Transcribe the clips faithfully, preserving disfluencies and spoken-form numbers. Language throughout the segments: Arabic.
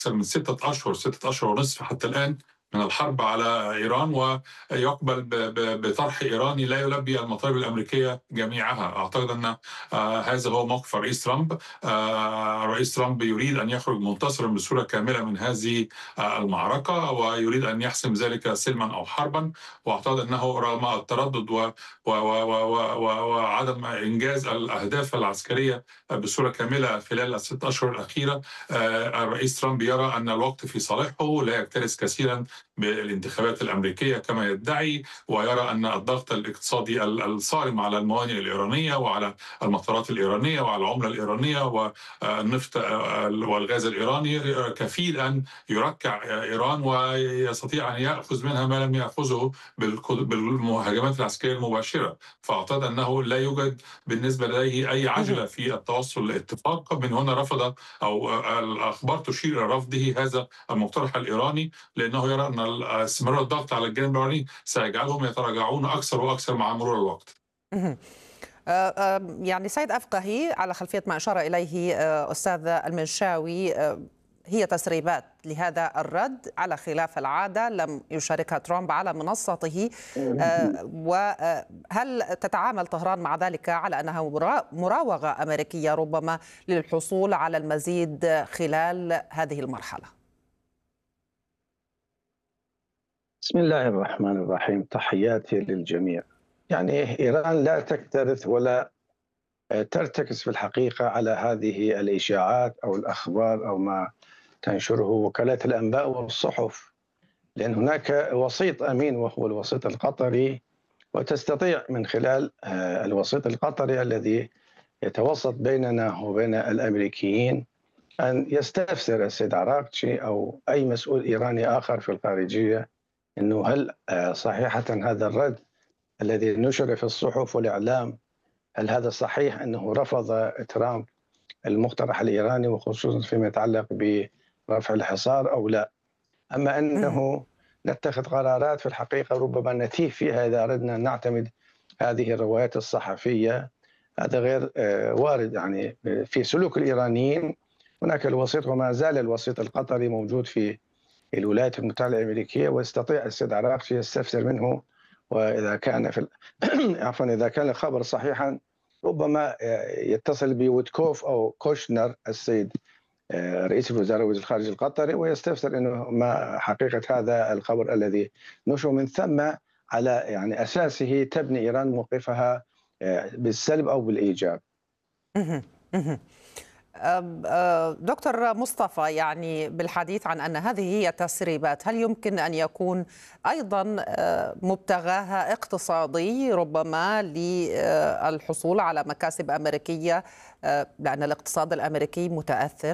أكثر من ستة أشهر، ستة أشهر ونصف حتى الآن من الحرب على إيران، ويقبل ب ب بطرح إيراني لا يلبي المطالب الأمريكية جميعها. أعتقد أن آه هذا هو موقف الرئيس ترامب. آه الرئيس ترامب يريد أن يخرج منتصرا بصورة كاملة من هذه آه المعركة، ويريد أن يحسم ذلك سلما أو حربا. وأعتقد أنه رغم التردد و و و و و وعدم إنجاز الأهداف العسكرية بصورة كاملة خلال الست أشهر الأخيرة، آه الرئيس ترامب يرى أن الوقت في صالحه، لا يكترث كثيرا بالانتخابات الأمريكية كما يدعي، ويرى أن الضغط الاقتصادي الصارم على الموانئ الإيرانية وعلى المطارات الإيرانية وعلى العملة الإيرانية والنفط والغاز الإيراني كفيل أن يركع إيران ويستطيع أن يأخذ منها ما لم يأخذه بالمهاجمات العسكرية المباشرة. فأعتقد أنه لا يوجد بالنسبة لديه أي عجلة في التوصل لاتفاق. من هنا رفض، أو الأخبار تشير إلى رفضه هذا المقترح الإيراني، لأنه يرى أن استمرار الضغط على الجانب الإيراني سيجعلهم يتراجعون أكثر وأكثر مع مرور الوقت. يعني سيد أفقهي، على خلفية ما أشار إليه أستاذ المنشاوي، هي تسريبات لهذا الرد على خلاف العادة لم يشاركها ترامب على منصته، وهل تتعامل طهران مع ذلك على أنها مراوغة أمريكية ربما للحصول على المزيد خلال هذه المرحلة؟ بسم الله الرحمن الرحيم، تحياتي للجميع. يعني إيران لا تكترث ولا ترتكز في الحقيقة على هذه الإشاعات أو الأخبار أو ما تنشره وكالات الأنباء والصحف، لأن هناك وسيط أمين وهو الوسيط القطري، وتستطيع من خلال الوسيط القطري الذي يتوسط بيننا وبين الأمريكيين أن يستفسر السيد عراقتشي أو أي مسؤول إيراني آخر في الخارجية أنه هل صحيحة هذا الرد الذي نشر في الصحف والإعلام، هل هذا صحيح أنه رفض ترامب المقترح الإيراني وخصوصا فيما يتعلق برفع الحصار أو لا؟ أما أنه نتخذ قرارات في الحقيقة ربما نتيه فيها إذا أردنا أن نعتمد هذه الروايات الصحفية، هذا غير وارد. يعني في سلوك الإيرانيين هناك الوسيط، وما زال الوسيط القطري موجود في الولايات المتحدة الأمريكية، ويستطيع السيد عراقتشي يستفسر منه، وإذا كان في عفوا إذا كان الخبر صحيحا ربما يتصل بويتكوف أو كوشنر السيد رئيس الوزراء وزير الخارجية القطري ويستفسر انه ما حقيقة هذا الخبر الذي نشر، من ثم على يعني اساسه تبني ايران موقفها بالسلب او بالايجاب. دكتور مصطفى، يعني بالحديث عن أن هذه هي تسريبات، هل يمكن أن يكون أيضا مبتغاها اقتصادي ربما للحصول على مكاسب أمريكية، لأن الاقتصاد الأمريكي متأثر؟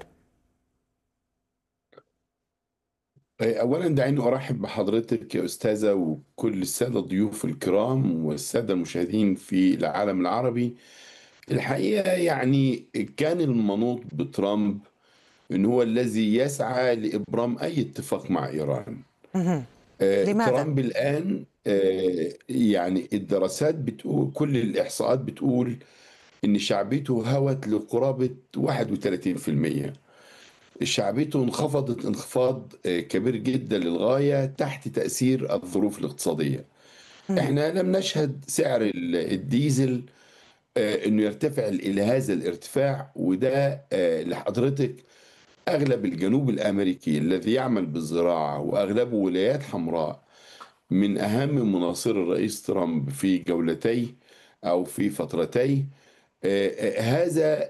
أولا دعيني أرحب بحضرتك يا أستاذة وكل السادة الضيوف الكرام والسادة المشاهدين في العالم العربي. الحقيقة يعني كان المنوط بترامب إن هو الذي يسعى لإبرام أي اتفاق مع إيران. آه لماذا؟ ترامب الآن آه يعني الدراسات بتقول، كل الإحصاءات بتقول إن شعبيته هوت لقرابة واحد وثلاثين بالمئة. شعبيته انخفضت انخفاض كبير جدا للغاية تحت تأثير الظروف الاقتصادية. احنا لم نشهد سعر الديزل انه يرتفع الى هذا الارتفاع، وده لحضرتك اغلب الجنوب الامريكي الذي يعمل بالزراعة واغلبه ولايات حمراء من اهم مناصر الرئيس ترامب في جولتي او في فترتي هذا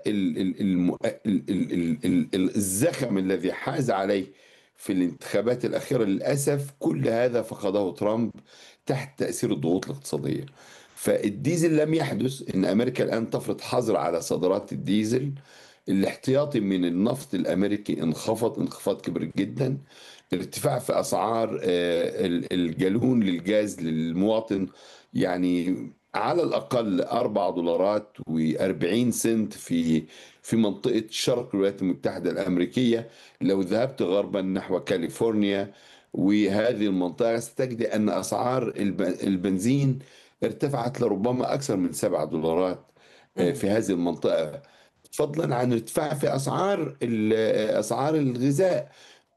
الزخم الذي حاز عليه في الانتخابات الأخيرة، للأسف كل هذا فقده ترامب تحت تأثير الضغوط الاقتصادية. فالديزل لم يحدث إن أمريكا الآن تفرض حظر على صادرات الديزل. الاحتياطي من النفط الأمريكي انخفض انخفاض كبير جدا. ارتفاع في أسعار الجالون للجاز للمواطن، يعني على الأقل أربع دولارات وأربعين سنت في في منطقة شرق الولايات المتحدة الأمريكية. لو ذهبت غربا نحو كاليفورنيا وهذه المنطقة ستجد أن أسعار البنزين ارتفعت لربما أكثر من سبع دولارات في هذه المنطقة، فضلا عن ارتفاع في أسعار أسعار الغذاء.